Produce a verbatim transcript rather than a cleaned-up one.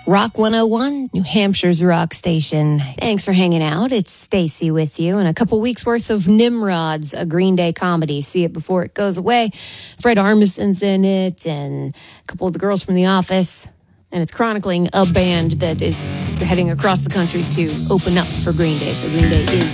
Rock one oh one, New Hampshire's rock station. Thanks for hanging out. It's Stacy with you. And a couple weeks worth of Nimrods, a Green Day comedy. See it before it goes away. Fred Armisen's in it and a couple of the girls from The Office. And it's chronicling a band that is heading across the country to open up for Green Day. So Green Day is